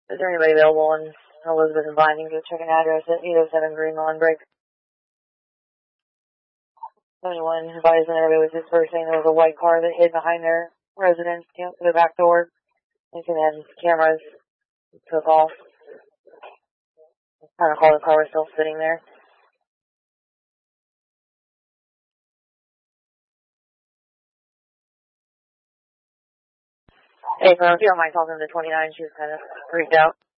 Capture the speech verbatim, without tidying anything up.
Is there anybody available in Elizabeth and Vining to check an address at eight oh seven Green Lawn Break? Anyone advised on everybody was dispersing. There was a white car that hid behind their residence, you know, their back door. And then cameras took off. I don't recall the car was still sitting there. Hey, so if you don't mind talking to twenty-nine, she was kind of freaked out.